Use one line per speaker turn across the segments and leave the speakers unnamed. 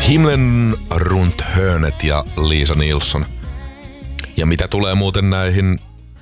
Himlen runt hörnet ja Liisa Nilsson. Ja mitä tulee muuten näihin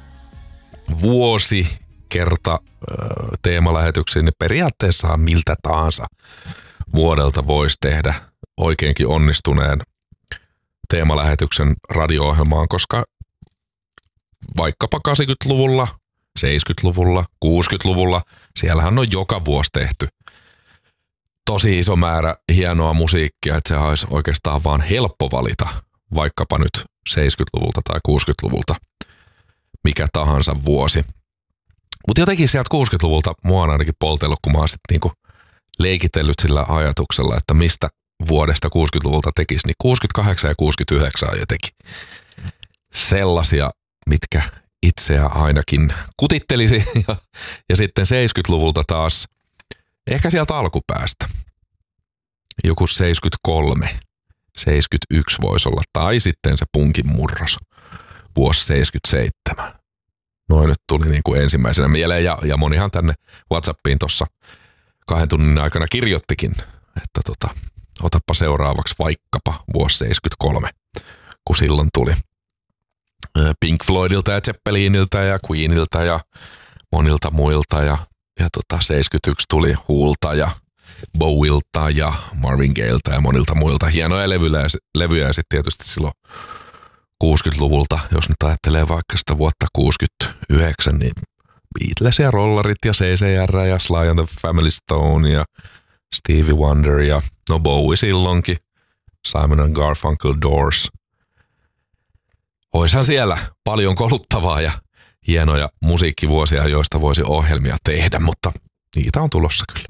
vuosikerta teemalähetyksiin, niin periaatteessa miltä tahansa vuodelta voisi tehdä oikeinkin onnistuneen teemalähetyksen radio-ohjelmaan, koska vaikkapa 80-luvulla, 70-luvulla, 60-luvulla, siellähän on joka vuosi tehty tosi iso määrä hienoa musiikkia, että se olisi oikeastaan vaan helppo valita vaikkapa nyt 70-luvulta tai 60-luvulta mikä tahansa vuosi. Mutta jotenkin sieltä 60-luvulta mua on ainakin poltellut, kun mä oon sitten niinku leikitellyt sillä ajatuksella, että mistä vuodesta 60-luvulta tekisi, niin 68 ja 69 on jotenkin sellaisia, mitkä itseä ainakin kutittelisi ja sitten 70-luvulta taas ehkä sieltä alkupäästä. Joku 73, 71 voisi olla, tai sitten se punkin murros, vuosi 77. Noin nyt tuli niin kuin ensimmäisenä mieleen, ja monihan tänne WhatsAppiin tuossa 2 tunnin aikana kirjoittikin, että otappa seuraavaksi vaikkapa vuosi 73, kun silloin tuli Pink Floydilta ja Zeppeliniltä ja Queenilta ja monilta muilta, ja 71 tuli Wholta ja Bowilta ja Marvin Gaylta ja monilta muilta. Hienoja levyjä ja sitten tietysti silloin 60-luvulta, jos nyt ajattelee vaikka sitä vuotta 69, niin Beatles ja Rollarit ja CCR ja Sly and the Family Stone ja Stevie Wonder ja no Bowie silloinkin, Simon and Garfunkel, Doors. Oishan siellä paljon koluttavaa ja hienoja musiikkivuosia, joista voisi ohjelmia tehdä, mutta niitä on tulossa kyllä.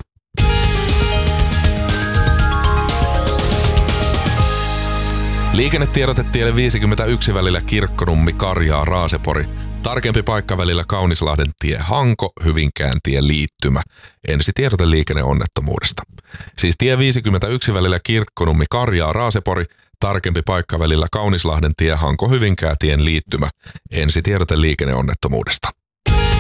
Liikennetiedote tielle 51 välillä Kirkkonummi, Karjaa, Raasepori. Tarkempi paikka välillä Kaunislahden tie, Hanko, Hyvinkään tie, liittymä. Ensitiedote liikenneonnettomuudesta. Siis tie 51 välillä Kirkkonummi, Karjaa, Raasepori. Tarkempi paikka välillä Kaunislahden tie, Hanko, Hyvinkään tien liittymä. Ensitiedote liikenneonnettomuudesta.